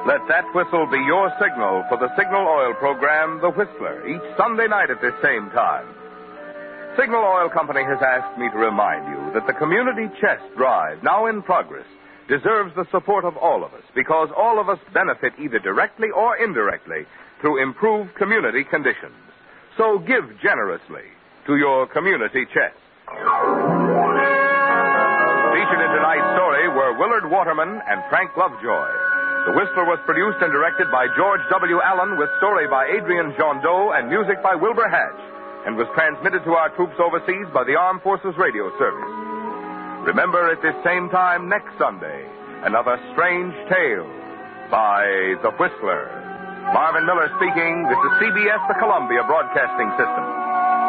Let that whistle be your signal for the Signal Oil program, The Whistler, each Sunday night at this same time. Signal Oil Company has asked me to remind you that the Community Chest Drive, now in progress, deserves the support of all of us because all of us benefit either directly or indirectly through improved community conditions. So give generously to your community chest. Featured in tonight's story were Willard Waterman and Frank Lovejoy. The Whistler was produced and directed by George W. Allen with story by Adrian Jondeau and music by Wilbur Hatch, and was transmitted to our troops overseas by the Armed Forces Radio Service. Remember at this same time next Sunday, another strange tale by The Whistler. Marvin Miller speaking. This is CBS, the Columbia Broadcasting System.